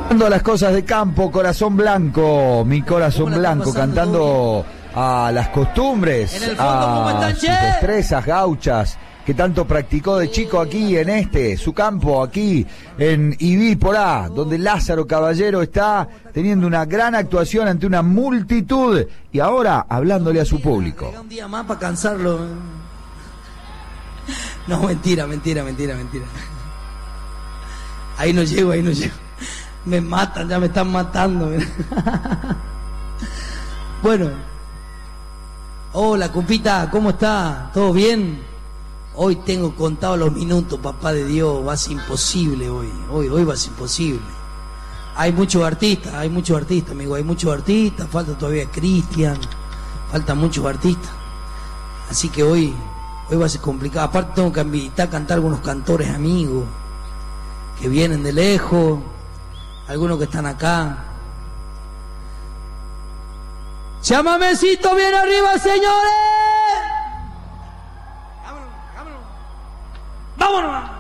Las cosas de campo, corazón blanco, mi corazón blanco, cantando a las costumbres, a sus destrezas gauchas que tanto practicó de chico aquí en su campo, aquí en Ibí-Porá, donde Lázaro Caballero está teniendo una gran actuación ante una multitud y ahora hablándole a su público. Un día más para cansarlo. No, mentira. Ahí no llego. Me matan, ya me están matando. Bueno. Hola, compita, ¿cómo está? ¿Todo bien? Hoy tengo contado los minutos, papá de Dios. Va a ser imposible hoy. Hoy va a ser imposible. Hay muchos artistas, amigo. Hay muchos artistas. Falta todavía Cristian. Faltan muchos artistas. Así que hoy va a ser complicado. Aparte tengo que invitar a cantar algunos cantores amigos que vienen de lejos. Algunos que están acá. Chamamecito bien arriba, señores. Vámonos.